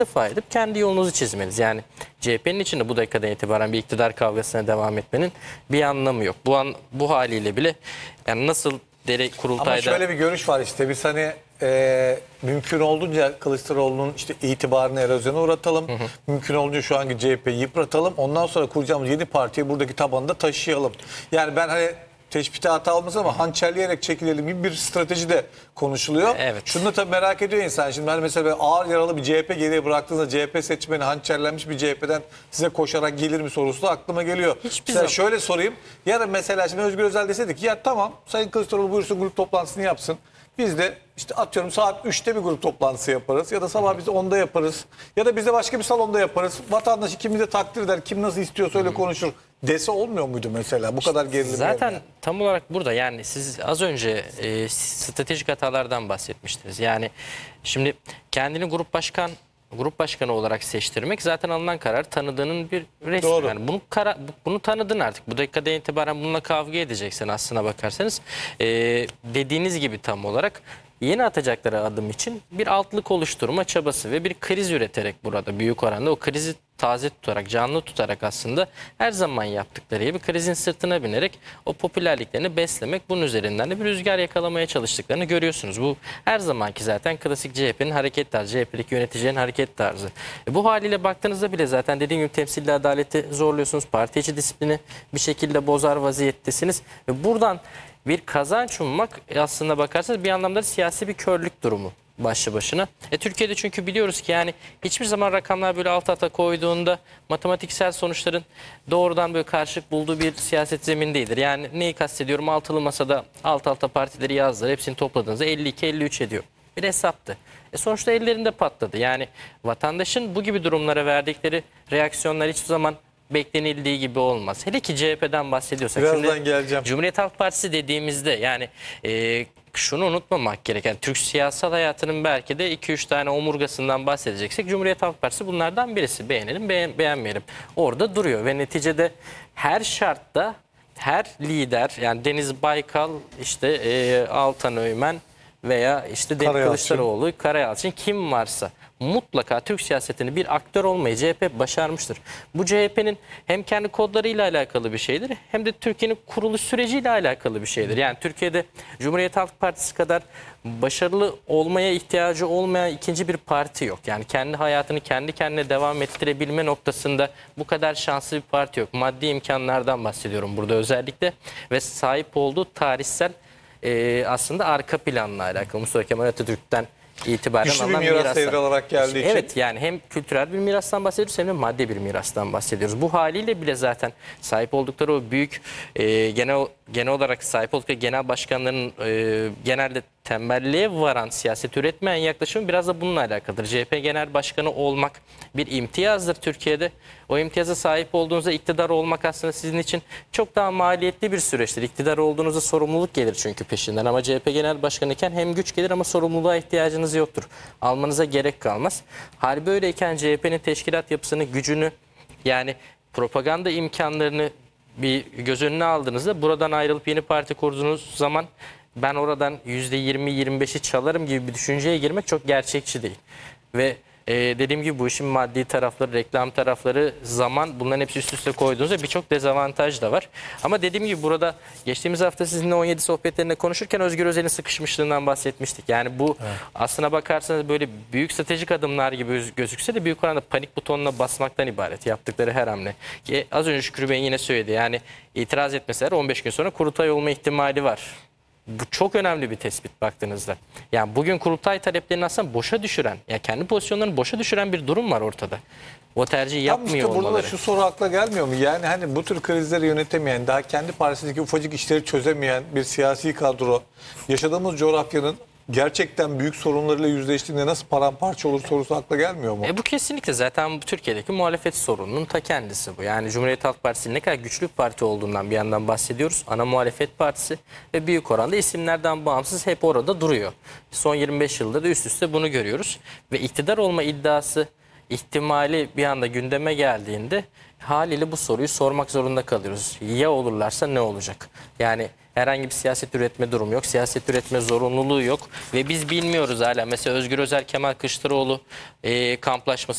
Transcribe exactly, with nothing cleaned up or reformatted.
istifa edip kendi yolunuzu çizmeniz. Yani C H P'nin içinde bu dakikadan itibaren bir iktidar kavgasına devam etmenin bir anlamı yok. Bu an, bu haliyle bile yani nasıl dere kurultayda... Ama şöyle bir görüş var işte biz hani e, mümkün olduğunca Kılıçdaroğlu'nun işte itibarını erozyona uğratalım. Hı hı. Mümkün olduğunca şu anki C H P'yi yıpratalım. Ondan sonra kuracağımız yeni partiyi buradaki tabanında taşıyalım. Yani ben hani teşbihte hata olmaz ama hançerleyerek çekilelim gibi bir strateji de konuşuluyor. Evet. Şunu da tabii merak ediyor insan. Şimdi ben mesela ağır yaralı bir C H P geriye bıraktığınızda C H P seçmeni hançerlenmiş bir C H P'den size koşarak gelir mi sorusu da aklıma geliyor. Hiçbir mesela zaman... şöyle sorayım. Yarın mesela şimdi Özgür Özel deseydik ki ya tamam Sayın Kılıçdaroğlu buyursun grup toplantısını yapsın. Biz de işte atıyorum saat üçte bir grup toplantısı yaparız ya da sabah biz onda yaparız ya da biz de başka bir salonda yaparız. Vatandaşı kim de takdir eder, kim nasıl istiyorsa öyle konuşur dese olmuyor muydu mesela bu kadar gerilim? Zaten yani. tam olarak burada yani siz az önce e, stratejik hatalardan bahsetmiştiniz. Yani şimdi kendini grup başkan grup başkanı olarak seçtirmek zaten alınan karar tanıdığının bir resmi. Doğru. Yani bunu kara, bunu tanıdın artık. Bu dakikadan itibaren bununla kavga edeceksin aslına bakarsanız. E, dediğiniz gibi tam olarak yeni atacakları adım için bir altlık oluşturma çabası ve bir kriz üreterek burada büyük oranda o krizi taze tutarak, canlı tutarak aslında her zaman yaptıkları gibi krizin sırtına binerek o popülerliklerini beslemek, bunun üzerinden de bir rüzgar yakalamaya çalıştıklarını görüyorsunuz. Bu her zamanki zaten klasik C H P'nin hareket tarzı, C H P'deki yöneticilerin hareket tarzı. E bu haliyle baktığınızda bile zaten dediğim gibi temsilli adaleti zorluyorsunuz, parti içi disiplini bir şekilde bozar vaziyettesiniz ve buradan bir kazanç ummak aslında bakarsanız bir anlamda siyasi bir körlük durumu başlı başına. E, Türkiye'de çünkü biliyoruz ki yani hiçbir zaman rakamlar böyle alt alta koyduğunda matematiksel sonuçların doğrudan böyle karşılık bulduğu bir siyaset zemin değildir. Yani neyi kastediyorum? Altılı masada alt alta partileri yazdılar. Hepsini topladığınızda elli iki elli üç ediyor. Bir hesaptı. E sonuçta ellerinde patladı. Yani vatandaşın bu gibi durumlara verdikleri reaksiyonlar hiçbir zaman beklenildiği gibi olmaz. Hele ki C H P'den bahsediyorsak. Birazdan Şimdi geleceğim. Cumhuriyet Halk Partisi dediğimizde yani e, şunu unutmamak gereken Türk siyasal hayatının belki de iki üç tane omurgasından bahsedeceksek Cumhuriyet Halk Partisi bunlardan birisi. Beğenelim beğen, beğenmeyelim. Orada duruyor ve neticede her şartta her lider yani Deniz Baykal işte e, Altan Öğmen veya işte Deniz Kılıçdaroğlu, Karayalçın kim varsa mutlaka Türk siyasetini bir aktör olmayı C H P başarmıştır. Bu C H P'nin hem kendi kodlarıyla alakalı bir şeydir hem de Türkiye'nin kuruluş süreciyle alakalı bir şeydir. Yani Türkiye'de Cumhuriyet Halk Partisi kadar başarılı olmaya ihtiyacı olmayan ikinci bir parti yok. Yani kendi hayatını kendi kendine devam ettirebilme noktasında bu kadar şanslı bir parti yok. Maddi imkanlardan bahsediyorum burada özellikle ve sahip olduğu tarihsel e, aslında arka planla alakalı. Mustafa Kemal Atatürk'ten itibaren güçlü bir alınan miras mirastan. devralarak geldiği için. Evet yani hem kültürel bir mirastan bahsediyoruz hem de maddi bir mirastan bahsediyoruz. Bu haliyle bile zaten sahip oldukları o büyük e, genel genel olarak sahip oldukları genel başkanların e, genelde tembelliğe varan siyaset üretmeyen yaklaşımı biraz da bununla alakalıdır. C H P genel başkanı olmak bir imtiyazdır Türkiye'de. O imtiyaza sahip olduğunuzda iktidar olmak aslında sizin için çok daha maliyetli bir süreçtir. İktidar olduğunuzda sorumluluk gelir çünkü peşinden ama C H P genel başkanı iken hem güç gelir ama sorumluluğa ihtiyacınız yoktur. Almanıza gerek kalmaz. Hal böyleyken C H P'nin teşkilat yapısını, gücünü yani propaganda imkanlarını bir göz önüne aldığınızda buradan ayrılıp yeni parti kurduğunuz zaman ben oradan yüzde yirmi yirmi beşi çalarım gibi bir düşünceye girmek çok gerçekçi değil. Ve e, dediğim gibi bu işin maddi tarafları, reklam tarafları, zaman bunların hepsi üst üste koyduğunuzda birçok dezavantaj da var. Ama dediğim gibi burada geçtiğimiz hafta sizinle on yedi sohbetlerinde konuşurken Özgür Özel'in sıkışmışlığından bahsetmiştik. Yani bu evet. Aslına bakarsanız böyle büyük stratejik adımlar gibi gözükse de büyük oranda panik butonuna basmaktan ibaret yaptıkları her hamle. Ki az önce Şükrü Bey'in yine söyledi yani itiraz etmeseler on beş gün sonra kurultay olma ihtimali var. Bu çok önemli bir tespit baktığınızda. Yani bugün kurultay taleplerini aslında boşa düşüren, yani kendi pozisyonlarını boşa düşüren bir durum var ortada. O tercihi yapmıyor işte olmaları. burada da şu soru akla gelmiyor mu? Yani hani bu tür krizleri yönetemeyen, daha kendi partisindeki ufacık işleri çözemeyen bir siyasi kadro yaşadığımız coğrafyanın gerçekten büyük sorunlarıyla yüzleştiğinde nasıl paramparça olur sorusu akla gelmiyor mu? E bu kesinlikle zaten bu Türkiye'deki muhalefet sorununun ta kendisi bu. Yani Cumhuriyet Halk Partisi'nin ne kadar güçlü bir parti olduğundan bir yandan bahsediyoruz. Ana muhalefet partisi ve büyük oranda isimlerden bağımsız hep orada duruyor. Son yirmi beş yılda da üst üste bunu görüyoruz. Ve iktidar olma iddiası ihtimali bir anda gündeme geldiğinde haliyle bu soruyu sormak zorunda kalıyoruz. Ya olurlarsa ne olacak? Yani herhangi bir siyaset üretme durumu yok. Siyaset üretme zorunluluğu yok. Ve biz bilmiyoruz hala. Mesela Özgür Özel, Kemal Kılıçdaroğlu e, kamplaşması